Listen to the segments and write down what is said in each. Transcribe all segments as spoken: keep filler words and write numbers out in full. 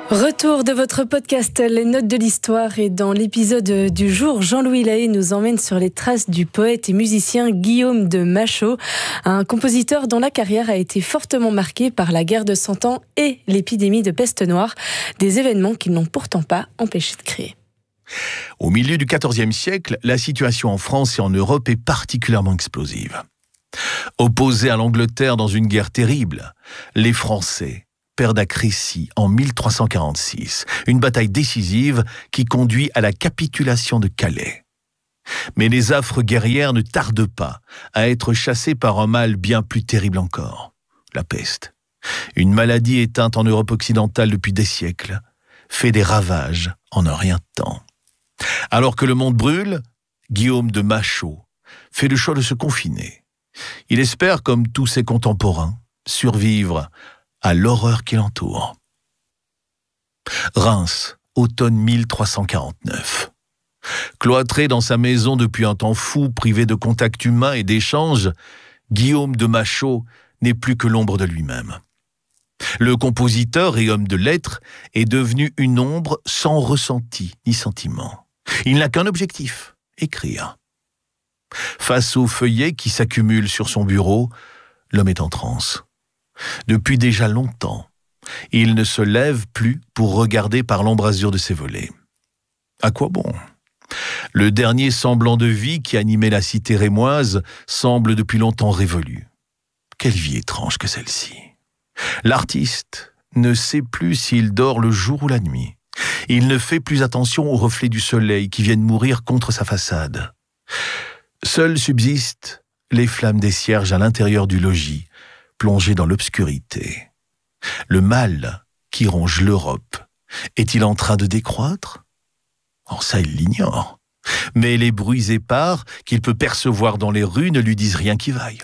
Retour de votre podcast Les Notes de l'Histoire, et dans l'épisode du jour, Jean-Louis Lahaye nous emmène sur les traces du poète et musicien Guillaume de Machaut, un compositeur dont la carrière a été fortement marquée par la guerre de Cent Ans et l'épidémie de peste noire, des événements qui n'ont pourtant pas empêché de créer. Au milieu du quatorzième siècle, la situation en France et en Europe est particulièrement explosive. Opposés à l'Angleterre dans une guerre terrible, les Français perdent à Crécy en mille trois cent quarante-six, une bataille décisive qui conduit à la capitulation de Calais. Mais les affres guerrières ne tardent pas à être chassées par un mal bien plus terrible encore, la peste. Une maladie éteinte en Europe occidentale depuis des siècles, fait des ravages en un rien de temps. Alors que le monde brûle, Guillaume de Machaut fait le choix de se confiner. Il espère, comme tous ses contemporains, survivre à l'horreur qui l'entoure. Reims, automne mille trois cent quarante-neuf. Cloîtré dans sa maison depuis un temps fou, privé de contact humain et d'échanges, Guillaume de Machaut n'est plus que l'ombre de lui-même. Le compositeur et homme de lettres est devenu une ombre sans ressenti ni sentiment. Il n'a qu'un objectif, écrire. Face aux feuillets qui s'accumulent sur son bureau, l'homme est en transe. Depuis déjà longtemps, il ne se lève plus pour regarder par l'embrasure de ses volets. À quoi bon ? Le dernier semblant de vie qui animait la cité rémoise semble depuis longtemps révolu. Quelle vie étrange que celle-ci ! L'artiste ne sait plus s'il dort le jour ou la nuit. Il ne fait plus attention aux reflets du soleil qui viennent mourir contre sa façade. Seules subsistent les flammes des cierges à l'intérieur du logis, plongé dans l'obscurité. Le mal qui ronge l'Europe est-il en train de décroître ? Oh, ça, il l'ignore. Mais les bruits épars qu'il peut percevoir dans les rues ne lui disent rien qui vaille.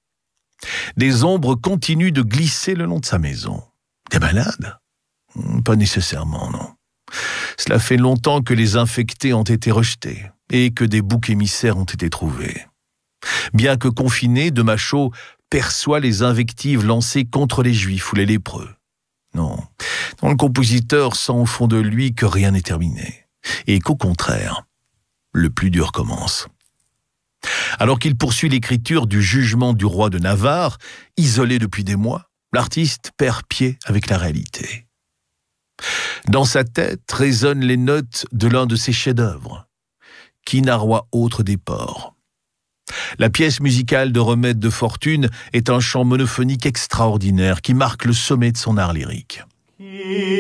Des ombres continuent de glisser le long de sa maison. Des malades ? Pas nécessairement, non. Cela fait longtemps que les infectés ont été rejetés et que des boucs émissaires ont été trouvés. Bien que confiné, de Machaut perçoit les invectives lancées contre les Juifs ou les lépreux. Non, non, le compositeur sent au fond de lui que rien n'est terminé, et qu'au contraire, le plus dur commence. Alors qu'il poursuit l'écriture du jugement du roi de Navarre, isolé depuis des mois, l'artiste perd pied avec la réalité. Dans sa tête résonnent les notes de l'un de ses chefs-d'œuvre, Qui n'a roi autre des porcs. La pièce musicale de Remède de Fortune est un chant monophonique extraordinaire qui marque le sommet de son art lyrique.